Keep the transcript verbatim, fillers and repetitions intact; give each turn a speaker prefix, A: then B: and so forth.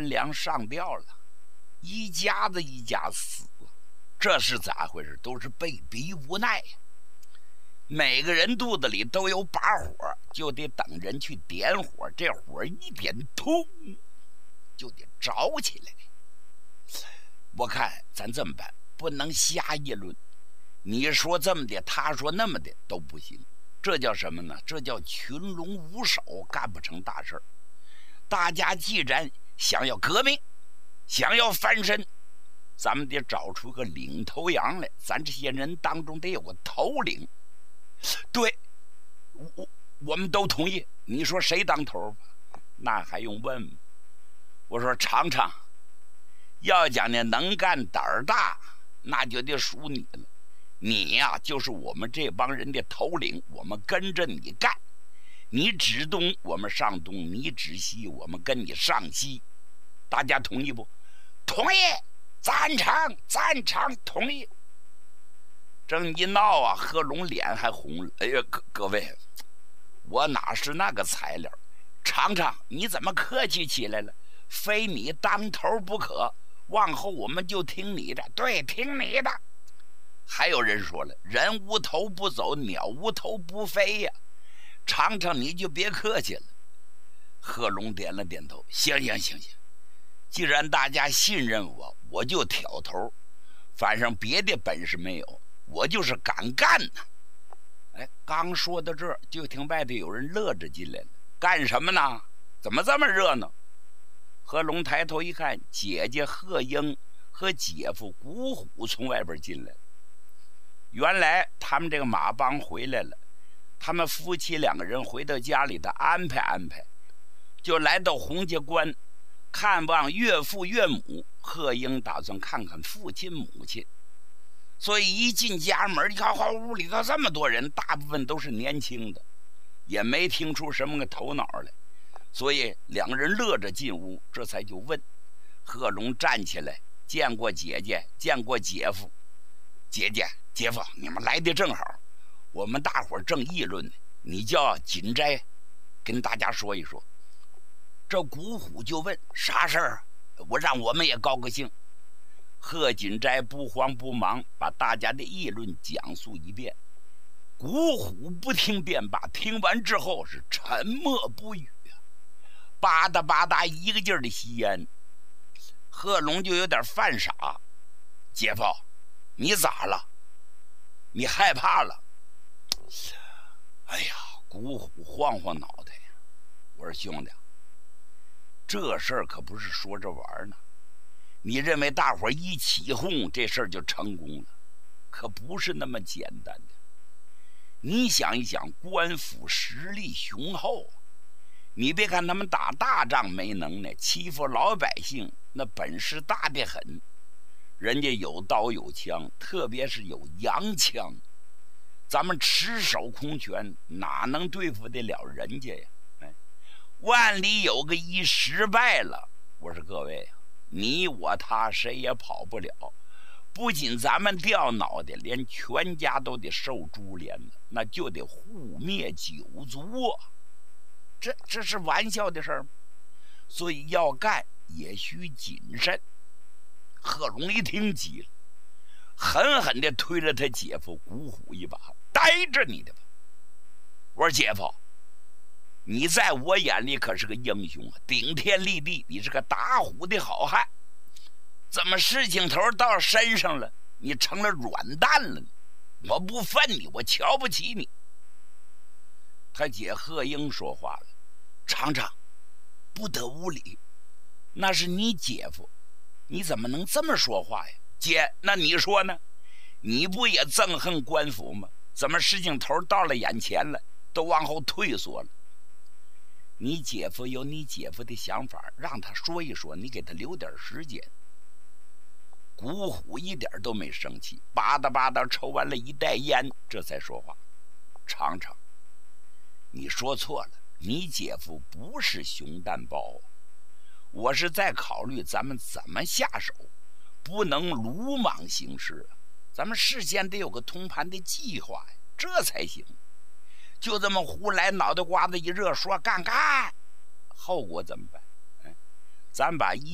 A: 官粮上吊了，一家子一家死了，这是咋回事？都是被逼无奈呀。每个人肚子里都有把火，就得等人去点火，这火一点，通就得着起来。我看咱这么办，不能瞎议论，你说这么的，他说那么的都不行。这叫什么呢？这叫群龙无首，干不成大事儿。大家既然想要革命，想要翻身，咱们得找出个领头羊来，咱这些人当中得有个头领。对，我我们都同意。你说谁当头吧？那还用问吗？我说尝尝，要讲呢能干胆儿大，那就得数你了。你呀、啊，就是我们这帮人的头领，我们跟着你干。你指东，我们上东；你指西，我们跟你上西。大家同意不？同意，赞成，赞成，同意。正一闹啊，贺龙脸还红了。哎呀，各各位，我哪是那个材料？尝尝，你怎么客气起来了？非你当头不可，往后我们就听你的。对，听你的。还有人说了，人无头不走，鸟无头不飞呀。尝尝你就别客气了。贺龙点了点头，行行行行，既然大家信任我，我就挑头，反正别的本事没有，我就是敢干呐。哎，刚说到这儿，就听外头有人乐着进来了。干什么呢？怎么这么热闹？贺龙抬头一看，姐姐贺英和姐夫古虎从外边进来了。原来他们这个马帮回来了，他们夫妻两个人回到家里的安排安排，就来到洪家关看望岳父岳母。贺英打算看看父亲母亲，所以一进家门，你看屋里头这么多人，大部分都是年轻的，也没听出什么个头脑来，所以两个人乐着进屋，这才就问。贺龙站起来，见过姐姐，见过姐夫。姐姐姐夫，你们来的正好，我们大伙儿正议论呢，你叫锦斋跟大家说一说。这古虎就问啥事儿，我让我们也高个兴。贺锦斋不慌不忙把大家的议论讲述一遍。古虎不听便罢，听完之后是沉默不语啊，吧嗒吧嗒一个劲儿的吸烟。贺龙就有点犯傻，姐夫，你咋了？你害怕了？哎呀，古虎晃晃脑袋，我说兄弟，这事儿可不是说着玩呢。你认为大伙儿一起哄，这事儿就成功了？可不是那么简单的。你想一想，官府实力雄厚，你别看他们打大仗没能耐，欺负老百姓那本事大得很。人家有刀有枪，特别是有洋枪，咱们赤手空拳哪能对付得了人家呀？哎，万里有个一失败了，我说各位，你我他谁也跑不了。不仅咱们掉脑袋，连全家都得受株连呢，那就得互灭九族啊！这这是玩笑的事儿吗？所以要干也需谨慎。贺龙一听急了，狠狠地推了他姐夫古虎一把，呆着你的吧！我说姐夫，你在我眼里可是个英雄啊，顶天立地，你是个打虎的好汉。怎么事情头到身上了，你成了软蛋了呢？我不忿你，我瞧不起你。他姐贺英说话了，尝尝，不得无礼，那是你姐夫，你怎么能这么说话呀？姐，那你说呢？你不也憎恨官府吗？怎么事情头到了眼前了，都往后退缩了？你姐夫有你姐夫的想法，让他说一说，你给他留点时间。古虎一点都没生气，吧嗒吧嗒抽完了一袋烟，这才说话。尝尝，你说错了，你姐夫不是熊蛋包，我是在考虑咱们怎么下手，不能鲁莽行事啊。咱们事先得有个通盘的计划呀，这才行。就这么胡来，脑袋瓜子一热，说干干，后果怎么办？哎，咱把一